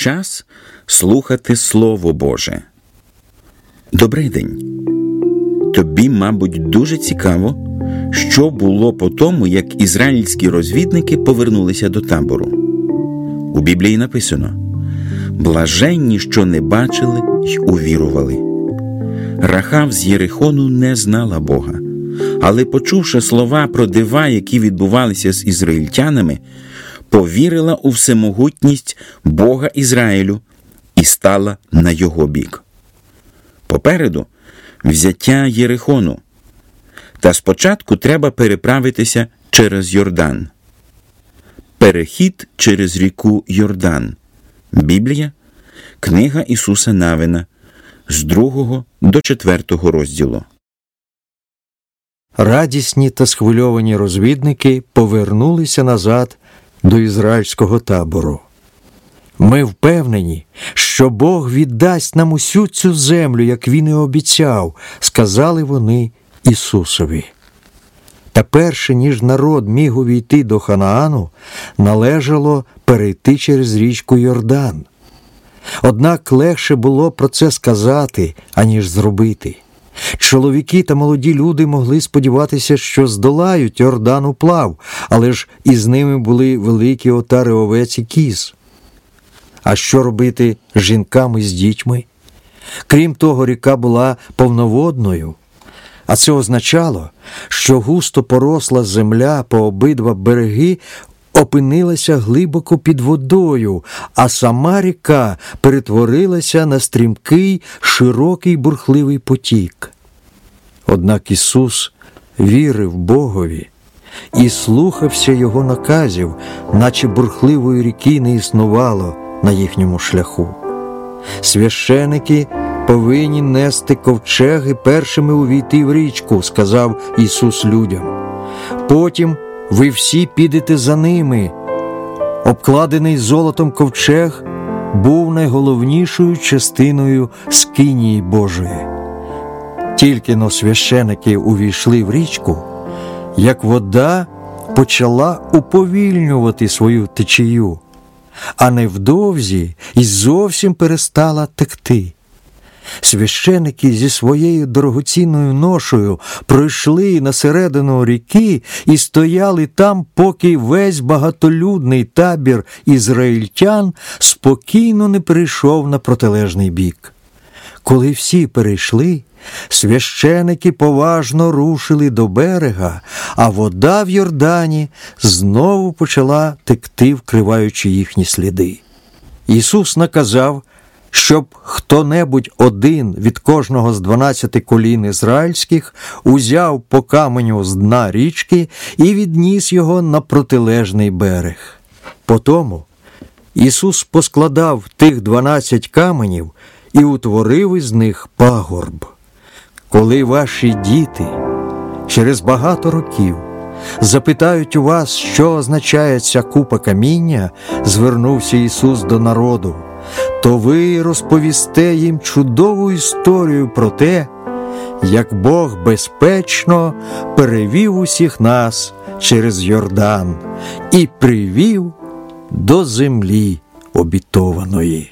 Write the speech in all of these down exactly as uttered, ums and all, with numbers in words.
час слухати Слово Боже. Добрий день! Тобі, мабуть, дуже цікаво, що було по тому, як ізраїльські розвідники повернулися до табору. У Біблії написано: «Блаженні, що не бачили й увірували». Рахав з Єрихону не знала Бога, але, почувши слова про дива, які відбувалися з ізраїльтянами, повірила у всемогутність Бога Ізраїлю і стала на його бік. Попереду взяття Єрихону. Та спочатку треба переправитися через Йордан. Перехід через ріку Йордан. Біблія, книга Ісуса Навина, з другого до четвертого розділу. Радісні та схвильовані розвідники повернулися назад до ізраїльського табору. «Ми впевнені, що Бог віддасть нам усю цю землю, як Він і обіцяв», – сказали вони Ісусові. Та перше, ніж народ міг увійти до Ханаану, належало перейти через річку Йордан. Однак легше було про це сказати, аніж зробити. Чоловіки та молоді люди могли сподіватися, що здолають Йордан уплав, але ж із ними були великі отари овець і кіз. А що робити з жінками з дітьми? Крім того, ріка була повноводною, а це означало, що густо поросла земля по обидва береги опинилася глибоко під водою, а сама ріка перетворилася на стрімкий, широкий бурхливий потік. Однак Ісус вірив Богові і слухався Його наказів, наче бурхливої ріки не існувало на їхньому шляху. Священики повинні нести ковчеги першими увійти в річку, сказав Ісус людям. Потім ви всі підете за ними. Обкладений золотом ковчег був найголовнішою частиною скинії Божої. Тільки-но священики увійшли в річку, як вода почала уповільнювати свою течію, а невдовзі й зовсім перестала текти. Священики зі своєю дорогоцінною ношею пройшли на середину ріки і стояли там, поки весь багатолюдний табір ізраїльтян спокійно не перейшов на протилежний бік. Коли всі перейшли, священики поважно рушили до берега, а вода в Йордані знову почала текти, вкриваючи їхні сліди. Ісус наказав, щоб хто-небудь один від кожного з дванадцяти колін ізраїльських узяв по каменю з дна річки і відніс його на протилежний берег. Потому Ісус поскладав тих дванадцять каменів і утворив із них пагорб. Коли ваші діти через багато років запитають у вас, що означає ця купа каміння, звернувся Ісус до народу, то ви розповісте їм чудову історію про те, як Бог безпечно перевів усіх нас через Йордан і привів до землі обітованої.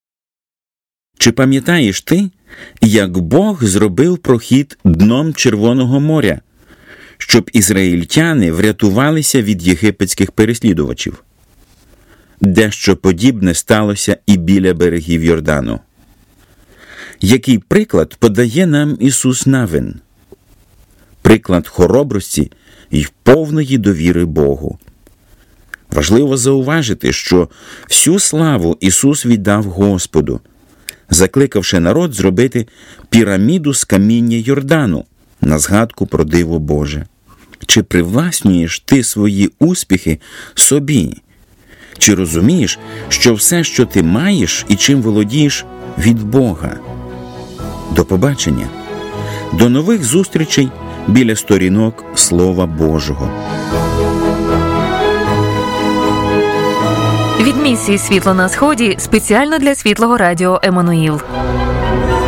Чи пам'ятаєш ти, як Бог зробив прохід дном Червоного моря, щоб ізраїльтяни врятувалися від єгипетських переслідувачів? Дещо подібне сталося і біля берегів Йордану. Який приклад подає нам Ісус Навин? Приклад хоробрості й повної довіри Богу. Важливо зауважити, що всю славу Ісус віддав Господу, закликавши народ зробити піраміду з каміння Йордану на згадку про диво Боже. Чи привласнюєш ти свої успіхи собі? Чи розумієш, що все, що ти маєш і чим володієш, від Бога? До побачення! До нових зустрічей біля сторінок Слова Божого. Від місії «Світло на Сході» спеціально для Світлого Радіо Еммануїл.